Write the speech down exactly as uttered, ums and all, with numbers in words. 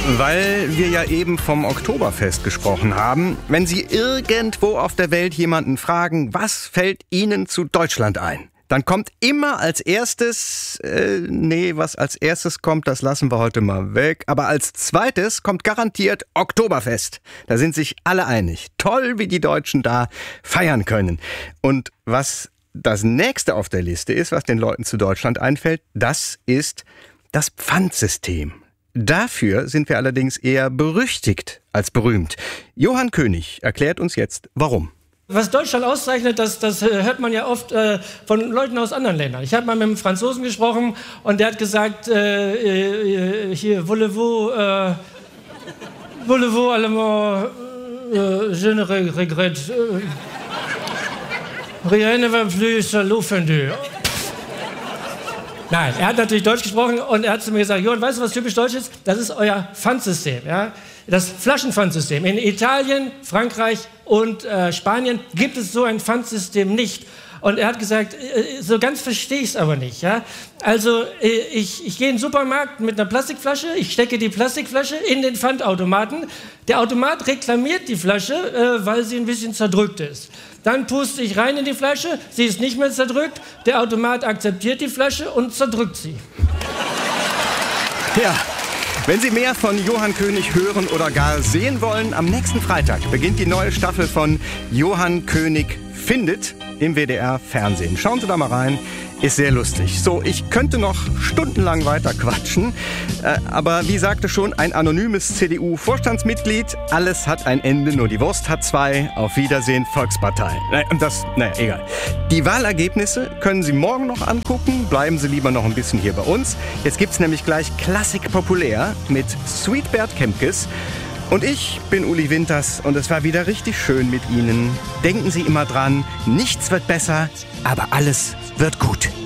Weil wir ja eben vom Oktoberfest gesprochen haben. Wenn Sie irgendwo auf der Welt jemanden fragen, was fällt Ihnen zu Deutschland ein? Dann kommt immer als erstes, äh, nee, was als erstes kommt, das lassen wir heute mal weg. Aber als zweites kommt garantiert Oktoberfest. Da sind sich alle einig. Toll, wie die Deutschen da feiern können. Und was das nächste auf der Liste ist, was den Leuten zu Deutschland einfällt, das ist das Pfandsystem. Dafür sind wir allerdings eher berüchtigt als berühmt. Johann König erklärt uns jetzt, warum. Was Deutschland auszeichnet, das, das hört man ja oft äh, von Leuten aus anderen Ländern. Ich habe mal mit einem Franzosen gesprochen und der hat gesagt, äh, äh, hier, voulez-vous, äh, voulez-vous allemand, äh, je ne regrette, äh, rien ne va plus à l'offendu. Nein, er hat natürlich Deutsch gesprochen und er hat zu mir gesagt, Johann, weißt du, was typisch deutsch ist? Das ist euer Pfandsystem, ja? Das Flaschenpfandsystem. In Italien, Frankreich und äh, Spanien gibt es so ein Pfandsystem nicht. Und er hat gesagt, äh, so ganz verstehe ich es aber nicht. Ja? Also äh, ich, ich gehe in den Supermarkt mit einer Plastikflasche, ich stecke die Plastikflasche in den Pfandautomaten. Der Automat reklamiert die Flasche, äh, weil sie ein bisschen zerdrückt ist. Dann puste ich rein in die Flasche, sie ist nicht mehr zerdrückt, der Automat akzeptiert die Flasche und zerdrückt sie. Ja, wenn Sie mehr von Johann König hören oder gar sehen wollen, am nächsten Freitag beginnt die neue Staffel von Johann König findet im W D R-Fernsehen. Schauen Sie da mal rein, ist sehr lustig. So, ich könnte noch stundenlang weiter quatschen, äh, aber wie sagte schon ein anonymes C D U-Vorstandsmitglied, alles hat ein Ende, nur die Wurst hat zwei. Auf Wiedersehen, Volkspartei. Naja, das, naja, egal. Die Wahlergebnisse können Sie morgen noch angucken. Bleiben Sie lieber noch ein bisschen hier bei uns. Jetzt gibt's nämlich gleich Klassik populär mit Sweetbert Kempkes. Und ich bin Uli Winters und es war wieder richtig schön mit Ihnen. Denken Sie immer dran, nichts wird besser, aber alles wird gut.